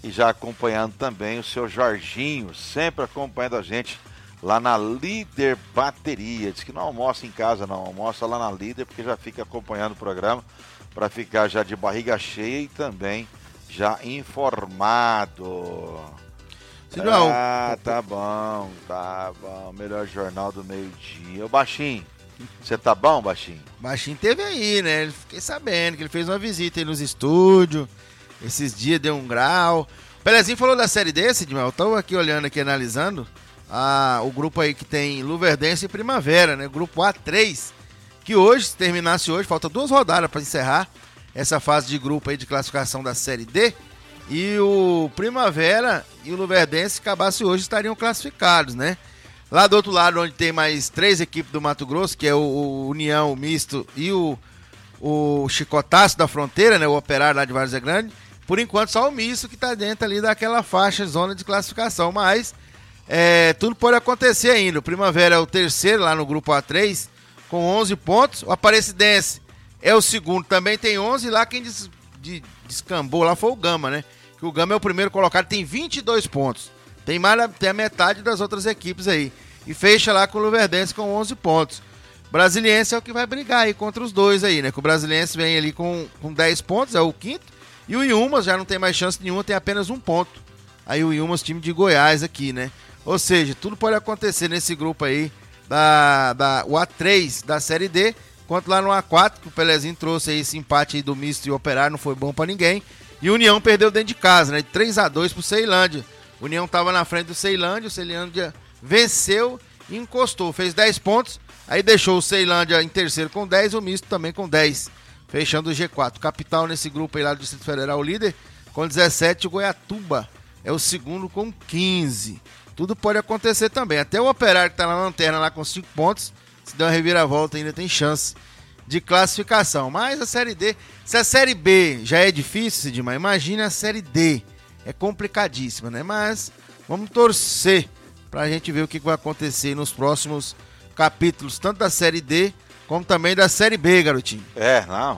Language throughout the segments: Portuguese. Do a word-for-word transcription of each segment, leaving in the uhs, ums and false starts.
e já acompanhando também o seu Jorginho, sempre acompanhando a gente lá na Líder Bateria. Diz que não almoça em casa não, almoça lá na Líder, porque já fica acompanhando o programa para ficar já de barriga cheia e também já informado. Não. Ah, tá bom, tá bom. Melhor jornal do meio-dia. Ô, Baixinho, você tá bom, Baixinho? Baixinho teve aí, né? Fiquei sabendo que ele fez uma visita aí nos estúdios. Esses dias deu um grau. O Pelezinho falou da Série D, Sidmar. Eu tô aqui olhando, aqui analisando ah, o grupo aí que tem Luverdense e Primavera, né? O grupo A três. Que hoje, se terminasse hoje, falta duas rodadas para encerrar essa fase de grupo aí de classificação da Série D. E o Primavera e o Luverdense, acabasse hoje, estariam classificados, né? Lá do outro lado, onde tem mais três equipes do Mato Grosso, que é o, o União, o Misto e o, o Chicotaço da Fronteira, né? O Operário lá de Várzea Grande. Por enquanto, só o Misto que está dentro ali daquela faixa, zona de classificação. Mas é, tudo pode acontecer ainda. O Primavera é o terceiro lá no grupo A três, com onze pontos. O Aparecidense é o segundo, também tem onze. E lá quem des, de, descambou lá foi o Gama, né? Que o Gama é o primeiro colocado, tem vinte e dois pontos. Tem, mais, tem a metade das outras equipes aí. E fecha lá com o Luverdense com onze pontos. Brasiliense é o que vai brigar aí contra os dois aí, né? Que o Brasiliense vem ali com, com dez pontos, é o quinto. E o Iumas já não tem mais chance nenhuma, tem apenas um ponto. Aí o Iumas, time de Goiás aqui, né? Ou seja, tudo pode acontecer nesse grupo aí, da, da, o A três da Série D, quanto lá no A quatro, que o Pelezinho trouxe aí esse empate aí do Misto e Operário, não foi bom pra ninguém. E o União perdeu dentro de casa, né? De três a dois pro Ceilândia. O União tava na frente do Ceilândia, o Ceilândia venceu e encostou, fez dez pontos, aí deixou o Ceilândia em terceiro com dez, o Misto também com dez, fechando o G quatro. Capital nesse grupo aí lá do Distrito Federal, o líder, com dezessete, o Goiatuba é o segundo com quinze. Tudo pode acontecer também, até o Operário que tá na lanterna lá com cinco pontos, se der uma reviravolta ainda tem chance de classificação. Mas a Série D, se a Série B já é difícil, Sidmar, imagina a Série D, é complicadíssima, né? Mas vamos torcer pra gente ver o que vai acontecer nos próximos capítulos, tanto da Série D como também da Série B, garotinho. É, não,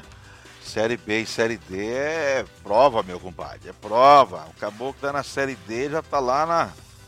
Série B e Série D é prova, meu compadre, é prova. O caboclo que tá na Série D já tá lá na,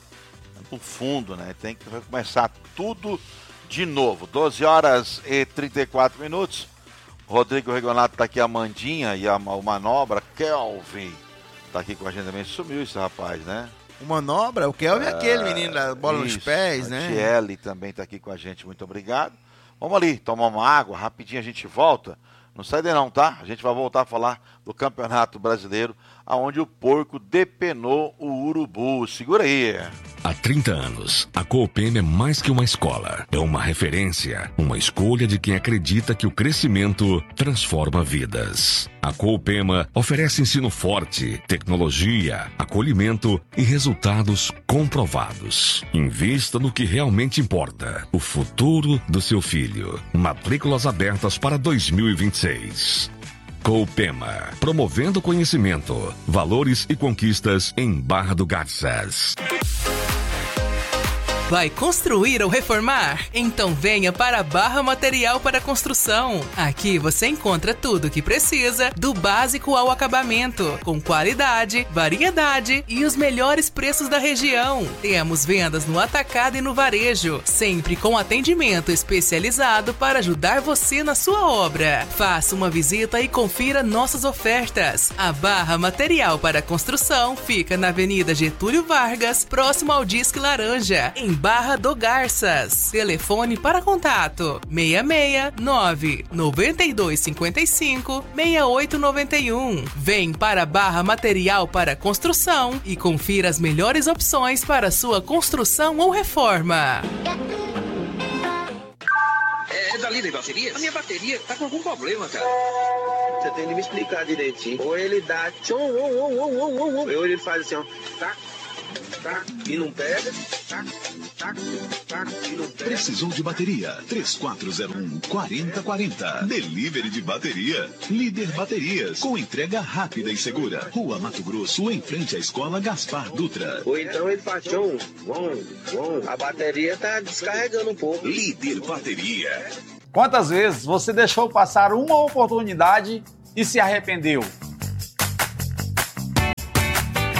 no fundo, né? Tem que começar tudo de novo. doze horas e trinta e quatro minutos. Rodrigo Regonato tá aqui, a Mandinha e a, o Manobra. Kelvin tá aqui com a gente também. Sumiu esse rapaz, né? O Manobra, o Kelvin é, é aquele menino da bola isso, nos pés, né? A Tiele também tá aqui com a gente, muito obrigado. Vamos ali, tomar uma água, rapidinho a gente volta. Não sai daí não, tá? A gente vai voltar a falar do Campeonato Brasileiro, aonde o porco depenou o urubu. Segura aí. Há trinta anos, a Coopema é mais que uma escola. É uma referência, uma escolha de quem acredita que o crescimento transforma vidas. A Coopema oferece ensino forte, tecnologia, acolhimento e resultados comprovados. Invista no que realmente importa, o futuro do seu filho. Matrículas abertas para dois mil e vinte e seis. Coopema, promovendo conhecimento, valores e conquistas em Barra do Garças. Vai construir ou reformar? Então venha para a Barra Material para Construção. Aqui você encontra tudo o que precisa, do básico ao acabamento, com qualidade, variedade e os melhores preços da região. Temos vendas no atacado e no varejo, sempre com atendimento especializado para ajudar você na sua obra. Faça uma visita e confira nossas ofertas. A Barra Material para Construção fica na Avenida Getúlio Vargas, próximo ao Disque Laranja, em Barra do Garças. Telefone para contato seis seis nove nove dois cinco cinco seis oito nove um. Vem para Barra Material para Construção e confira as melhores opções para sua construção ou reforma. É da Líder Bateria? A minha bateria tá com algum problema, cara. Você tem que me explicar direitinho. Ou ele dá tchom, ou, ou, ou, ou, ou, ou ele faz assim, ó, tá, tá, e não pega, tá, tá, tá, e não pega. Precisou de bateria? três quatro zero um, quatro zero quatro zero. Delivery de bateria. Líder Baterias, com entrega rápida e segura. Rua Mato Grosso, em frente à Escola Gaspar Dutra. Ou então ele faz tchom, bom, bom, a bateria tá descarregando um pouco. Líder Bateria. Quantas vezes você deixou passar uma oportunidade e se arrependeu?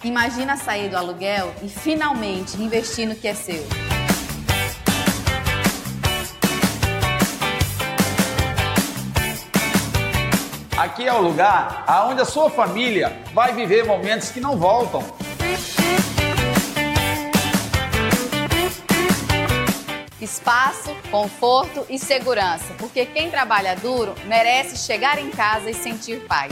Imagina sair do aluguel e finalmente investir no que é seu. Aqui é o lugar onde a sua família vai viver momentos que não voltam. Espaço, conforto e segurança, porque quem trabalha duro merece chegar em casa e sentir paz.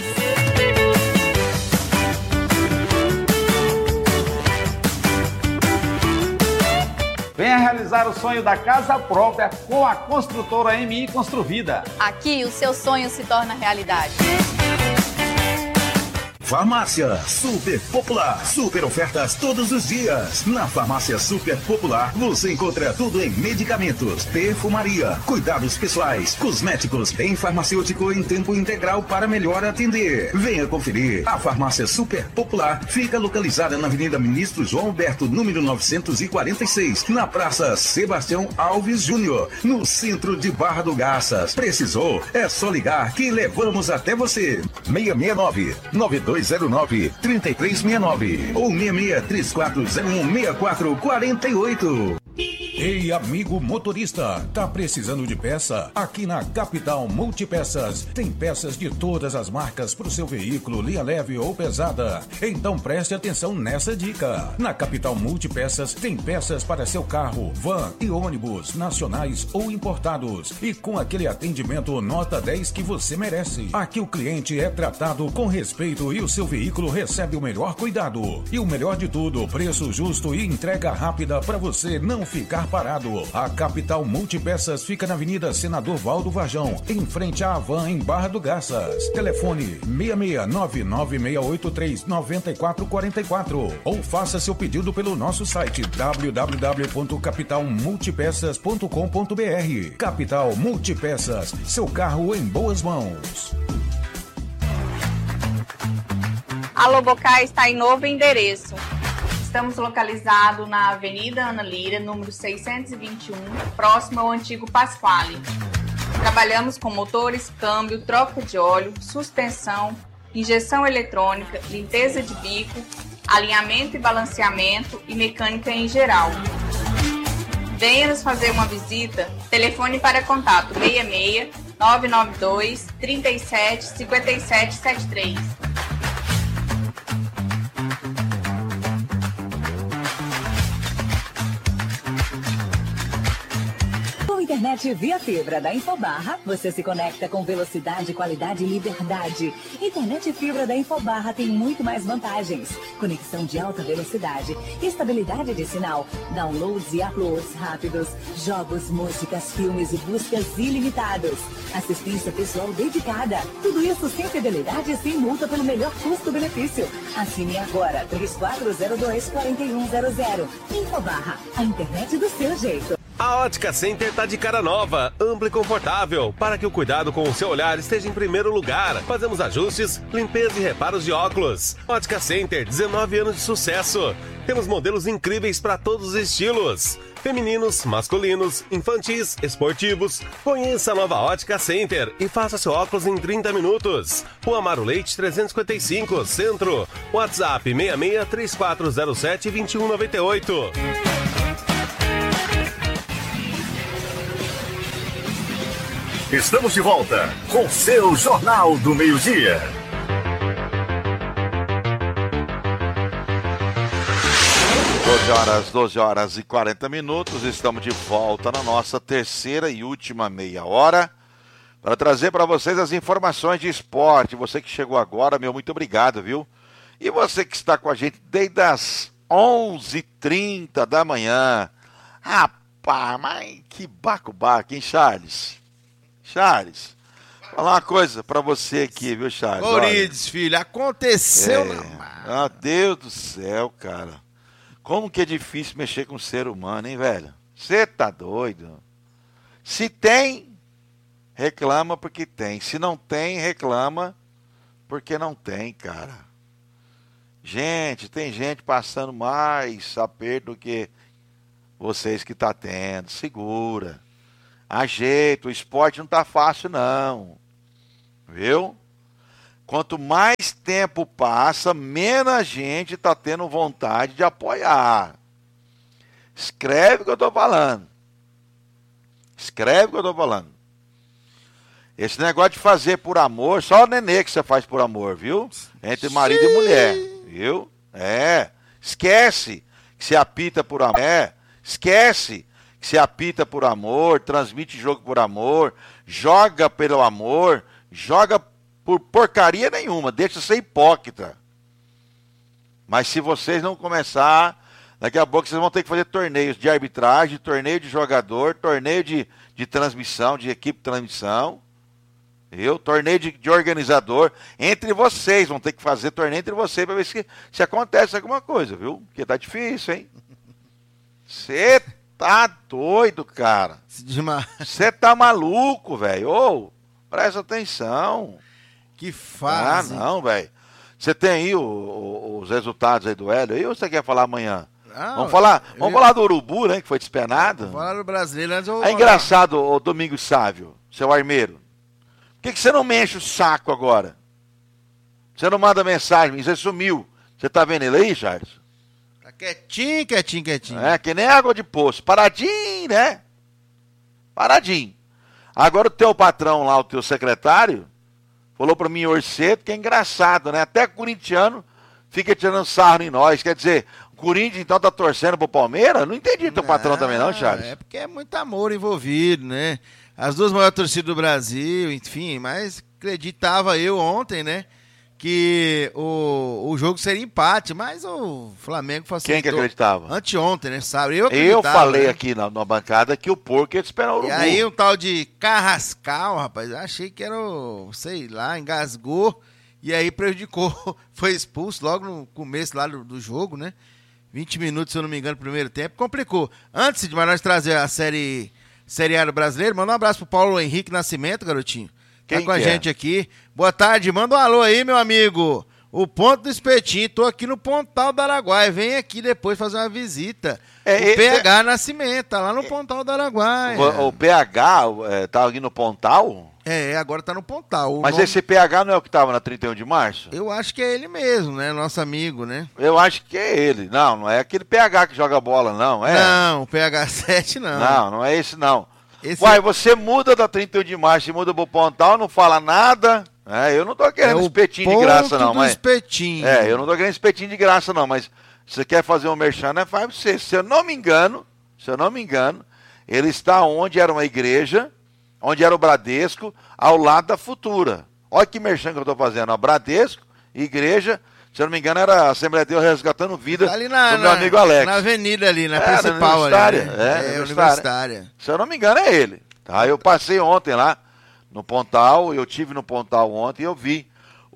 Venha realizar o sonho da casa própria com a construtora M I Construvida. Aqui o seu sonho se torna realidade. Farmácia Super Popular. Super ofertas todos os dias. Na Farmácia Super Popular você encontra tudo em medicamentos, perfumaria, cuidados pessoais, cosméticos, em farmacêutico em tempo integral para melhor atender. Venha conferir. A Farmácia Super Popular fica localizada na Avenida Ministro João Alberto, número novecentos e quarenta e seis, na Praça Sebastião Alves Júnior, no centro de Barra do Garças. Precisou? É só ligar que levamos até você. seis seis nove, nove dois zero nove, três três seis nove ou seis seis três quatro zero um, seis quatro quatro oito. Ei, amigo motorista, tá precisando de peça? Aqui na Capital Multipeças tem peças de todas as marcas para o seu veículo, linha leve ou pesada. Então preste atenção nessa dica. Na Capital Multipeças tem peças para seu carro, van e ônibus, nacionais ou importados. E com aquele atendimento nota dez que você merece. Aqui o cliente é tratado com respeito e o seu veículo recebe o melhor cuidado. E o melhor de tudo, preço justo e entrega rápida para você não ficar parado. A Capital Multipeças fica na Avenida Senador Valdo Varjão, em frente à Havan, em Barra do Garças. Telefone seis seis nove nove seis oito três nove quatro quatro quatro ou faça seu pedido pelo nosso site w w w ponto capital multipeças ponto com ponto b r. Capital Multipeças, seu carro em boas mãos. A Lobocá está em novo endereço. Estamos localizados na Avenida Ana Lira, número seiscentos e vinte e um, próximo ao antigo Pasquale. Trabalhamos com motores, câmbio, troca de óleo, suspensão, injeção eletrônica, limpeza de bico, alinhamento e balanceamento e mecânica em geral. Venha nos fazer uma visita. Telefone para contato seis seis nove nove dois, três sete, cinco sete sete três. Internet via fibra da Infobarra, você se conecta com velocidade, qualidade e liberdade. Internet fibra da Infobarra tem muito mais vantagens. Conexão de alta velocidade, estabilidade de sinal, downloads e uploads rápidos, jogos, músicas, filmes e buscas ilimitados. Assistência pessoal dedicada. Tudo isso sem fidelidade e sem multa pelo melhor custo-benefício. Assine agora três quatro zero dois, quatro um zero zero. Infobarra, a internet do seu jeito. A Ótica Center tá de cara nova, ampla e confortável, para que o cuidado com o seu olhar esteja em primeiro lugar. Fazemos ajustes, limpeza e reparos de óculos. Ótica Center, dezenove anos de sucesso. Temos modelos incríveis para todos os estilos. Femininos, masculinos, infantis, esportivos. Conheça a nova Ótica Center e faça seu óculos em trinta minutos. Rua Amaro Leite trezentos e cinquenta e cinco, Centro. WhatsApp seis seis três quatro zero sete, dois um nove oito. Estamos de volta com seu Jornal do Meio-Dia. doze horas, doze horas e quarenta minutos, estamos de volta na nossa terceira e última meia hora para trazer para vocês as informações de esporte. Você que chegou agora, meu muito obrigado, viu? E você que está com a gente desde as onze e trinta da manhã. Rapaz, mas que baco-baco, hein, Charles? Charles, falar uma coisa pra você aqui, viu, Charles? Orides, filho, aconteceu. É, ah, Deus do céu, cara. Como que é difícil mexer com o ser humano, hein, velho? Você tá doido? Se tem, reclama porque tem. Se não tem, reclama porque não tem, cara. Gente, tem gente passando mais aperto do que vocês que tá tendo. Segura. Ajeita, o esporte não tá fácil não, viu? Quanto mais tempo passa, menos gente tá tendo vontade de apoiar. Escreve o que eu tô falando. Escreve o que eu tô falando. Esse negócio de fazer por amor, só o nenê que você faz por amor, viu? Entre marido e mulher, viu? É. Esquece que se apita por amor. É. Esquece que se apita por amor, transmite jogo por amor, joga pelo amor, joga por porcaria nenhuma, deixa ser hipócrita. Mas se vocês não começar, daqui a pouco vocês vão ter que fazer torneios de arbitragem, torneio de jogador, torneio de, de transmissão, de equipe de transmissão. Viu? Torneio de, de organizador. Entre vocês, vão ter que fazer torneio entre vocês para ver se, se acontece alguma coisa, viu? Porque tá difícil, hein? Você tá doido, cara. Você tá maluco, velho. Ô, presta atenção. Que fase. Ah, não, velho. Você tem aí o, o, os resultados aí do Hélio aí ou você quer falar amanhã? Não, vamos falar, vamos ia... falar do Urubu, né? Que foi despenado. Vamos falar do brasileiro. Antes eu... É engraçado, o Domingos Sávio, seu armeiro. Por que, que você não me enche o saco agora? Você não manda mensagem, você sumiu. Você tá vendo ele aí, Charles? Tá quietinho, quietinho, quietinho. É, que nem água de poço. Paradinho, né? Paradinho. Agora o teu patrão lá, o teu secretário, falou pra mim hoje cedo que é engraçado, né? Até corintiano fica tirando sarro em nós. Quer dizer, o Corinthians então tá torcendo pro Palmeiras? Não entendi teu não, patrão também não, Charles. É porque é muito amor envolvido, né? As duas maiores torcidas do Brasil, enfim, mas acreditava eu ontem, né? Que o, o jogo seria empate, mas o Flamengo facilitou. Quem que acreditava? Anteontem, né? Sabe? Eu Eu falei né? aqui na, na bancada que o porco ia esperar o Urubu. E aí um tal de Carrascal, rapaz, eu achei que era o, sei lá, engasgou e aí prejudicou. Foi expulso logo no começo lá do, do jogo, né? vinte minutos, se eu não me engano, no primeiro tempo. Complicou. Antes de nós trazer a série, série A do Brasileiro, manda um abraço pro Paulo Henrique Nascimento, garotinho. Tá Quem com a que gente é? aqui. Boa tarde, manda um alô aí, meu amigo. O Ponto do Espetinho, tô aqui no Pontal do Araguaia. Vem aqui depois fazer uma visita. É, o é, P H é, Nascimento, tá lá no Pontal do Araguaia. O, o P H é, tá aqui no Pontal? É, agora tá no Pontal. O Mas nome... esse P H não é o que tava na trinta e um de março? Eu acho que é ele mesmo, né? Nosso amigo, né? Eu acho que é ele. Não, não é aquele P H que joga bola, não. É? Não, o P H sete não. Não, não é esse não. Esse Uai, é... você muda da trinta e um de março e muda pro Pontal, não fala nada. É, eu não tô querendo é espetinho de graça, não. Do mas espetinho. É, eu não tô querendo espetinho de graça, não. Mas se você quer fazer um merchan, né? Faz você. Se eu não me engano, se eu não me engano, ele está onde era uma igreja, onde era o Bradesco, ao lado da Futura. Olha que merchan que eu tô fazendo. Ó, Bradesco, igreja, se eu não me engano, era a Assembleia de Deus Resgatando Vida ali na, do meu na, amigo Alex. Na avenida ali, na é, principal na ali. Né? É, É, é universitária. universitária. Se eu não me engano, é ele. Tá? Eu passei ontem lá no Pontal, eu tive no Pontal ontem e eu vi.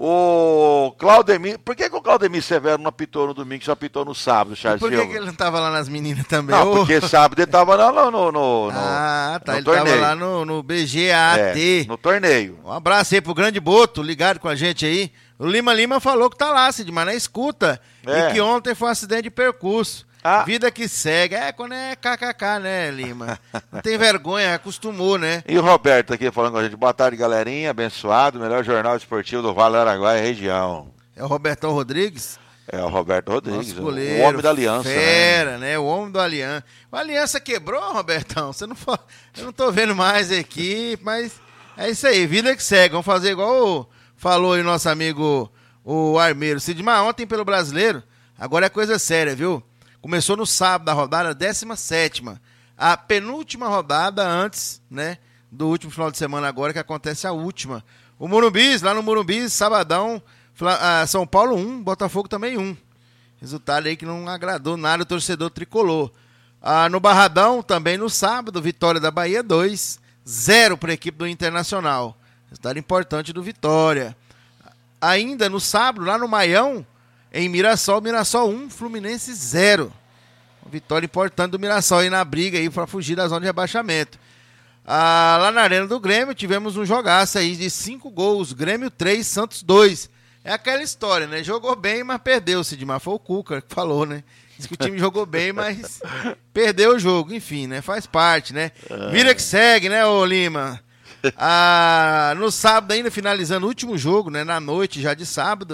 O Claudemir, por que, que o Claudemir Severo não apitou no domingo, só apitou no sábado, Charles e por que, Silva? que ele não tava lá nas meninas também? Não, Ô... porque sábado ele tava lá no, no, no, Ah, tá, no ele torneio. tava lá no, no B G A T. É, no torneio. Um abraço aí pro Grande Boto, ligado com a gente aí. O Lima Lima falou que tá lá, Cid, mas na escuta. É. E que ontem foi um acidente de percurso. Ah. Vida que segue. É, quando é kkk, né, Lima? Não tem vergonha, acostumou, né? E o Roberto aqui falando com a gente. Boa tarde, galerinha. Abençoado. Melhor jornal esportivo do Vale do Araguaia região. É o Robertão Rodrigues? É o Roberto Rodrigues. Nosso goleiro, o homem da Aliança. Fera, né? né? O homem do Aliança. O Aliança quebrou, Robertão? Você não fa... Eu não tô vendo mais a equipe, mas é isso aí. Vida que segue. Vamos fazer igual o... falou aí o nosso amigo o Armeiro. Sidmar, ontem pelo Brasileiro, agora é coisa séria, viu? Começou no sábado da rodada décima sétima. A penúltima rodada antes, né, do último final de semana agora, que acontece a última. O Morumbis, lá no Morumbis, sabadão, São Paulo um, Botafogo também um. Resultado aí que não agradou nada o torcedor tricolor. Ah, no Barradão, também no sábado, vitória da Bahia dois, zero para a equipe do Internacional. Resultado importante do Vitória. Ainda no sábado, lá no Maião, em Mirassol, Mirassol um, Fluminense zero. Uma vitória importante do Mirassol aí na briga aí para fugir da zona de rebaixamento. Ah, lá na Arena do Grêmio tivemos um jogaço aí de cinco gols. Grêmio três, Santos dois. É aquela história, né? Jogou bem, mas perdeu, Sidmar. Foi o Cuca que falou, né? Diz que o time jogou bem, mas perdeu o jogo. Enfim, né? Faz parte, né? Vira que segue, né, ô Lima? Ah, no sábado ainda, finalizando o último jogo, né? Na noite já de sábado,